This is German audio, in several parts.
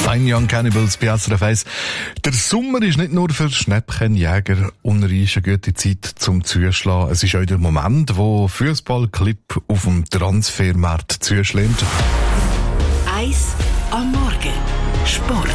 Fine Young Cannibals bei SRF 1. Der Sommer ist nicht nur für Schnäppchenjäger und eine gute Zeit zum Zuschlagen. Es ist auch der Moment, wo Fußballclub auf dem Transfermarkt zuschlägt. 1 am Morgen. Sport.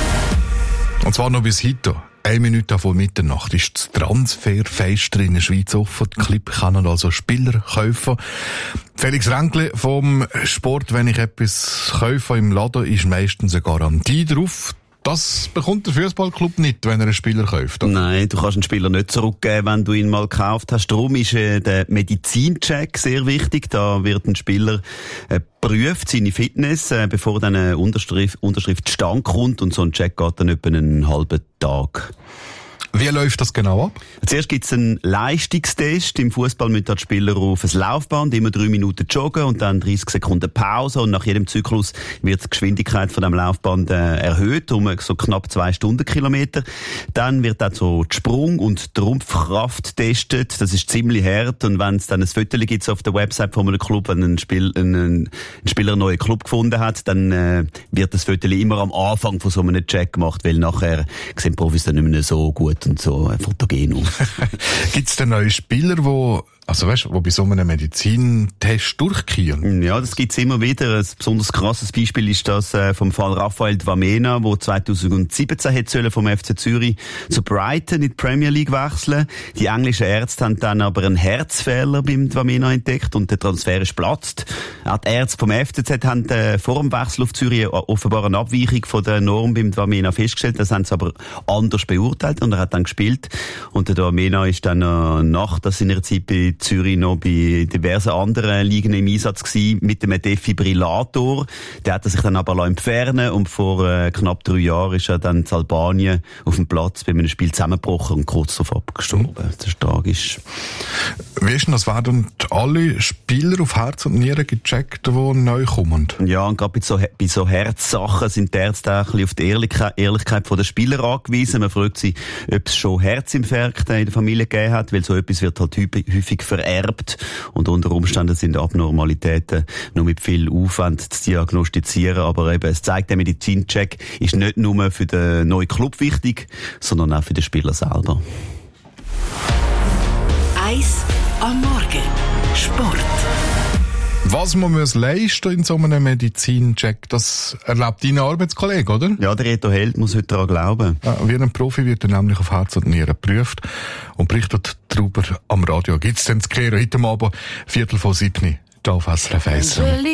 Und zwar noch bis heute. 1 Minute vor Mitternacht ist das Transferfenster in der Schweiz offen. Die Club können also Spieler kaufen. Felix Ränkli vom Sport, wenn ich etwas kaufe im Laden, ist meistens eine Garantie drauf. Das bekommt der Fußballclub nicht, wenn er einen Spieler kauft. Oder? Nein, du kannst einen Spieler nicht zurückgeben, wenn du ihn mal gekauft hast. Darum ist der Medizincheck sehr wichtig. Da wird ein Spieler prüft seine Fitness, bevor dann eine Unterschrift zustande kommt. Und so ein Check geht dann etwa einen halben Tag. Wie läuft das genau ab? Zuerst gibt es einen Leistungstest. Im Fußball müssen die Spieler auf ein Laufband immer 3 Minuten joggen und dann 30 Sekunden Pause. Und nach jedem Zyklus wird die Geschwindigkeit von dem Laufband erhöht um so knapp 2 Stundenkilometer. Dann wird auch so die Sprung- und die Rumpfkraft getestet. Das ist ziemlich hart. Und wenn es dann ein Foto gibt auf der Website von einem Club, wenn ein Spieler einen neuen Club gefunden hat, dann wird das Foto immer am Anfang von so einem Check gemacht, weil nachher sehen Profis dann nicht mehr so gut und so fotogen aus. Gibt es denn neue Spieler, die bei so einem Medizintest durchgehen? Ja, das gibt's immer wieder. Ein besonders krasses Beispiel ist das vom Fall Raphael Dwamena, der 2017 hätte vom FC Zürich zu Brighton in die Premier League wechseln. Die englischen Ärzte haben dann aber einen Herzfehler beim Dwamena entdeckt und der Transfer ist platzt. Auch die Ärzte vom FCZ haben vor dem Wechsel auf Zürich offenbar eine Abweichung von der Norm beim Dwamena festgestellt. Das haben sie aber anders beurteilt und er hat dann gespielt. Und der Dwamena ist dann nach seiner Zeit bei Zürich noch bei diversen anderen Ligen im Einsatz gewesen, mit dem Defibrillator. Der hat er sich dann aber entfernen und vor knapp 3 Jahren ist er dann in Albanien auf dem Platz bei einem Spiel zusammengebrochen und kurz darauf abgestorben. Das ist tragisch. Wie ist denn das? Werden alle Spieler auf Herz und Nieren gecheckt, die neu kommen? Ja, und gerade bei so Herzsachen sind die Ärzte auch ein bisschen auf die Ehrlichkeit der Spieler angewiesen. Man fragt sie, ob es schon Herzinfarkte in der Familie gegeben hat, weil so etwas wird halt häufig vererbt und unter Umständen sind Abnormalitäten nur mit viel Aufwand zu diagnostizieren, aber eben, es zeigt, der Medizincheck ist nicht nur für den neuen Club wichtig, sondern auch für den Spieler selber. 1 am Morgen. Sport. Was man muss leisten in so einem Medizincheck, das erlaubt dein Arbeitskollege, oder? Ja, der Reto Held muss heute daran glauben. Ja, wie ein Profi wird er nämlich auf Herz und Nieren geprüft und berichtet darüber am Radio. Gibt's denn zu klären heute Abend 6:45 hier auf SRF 1?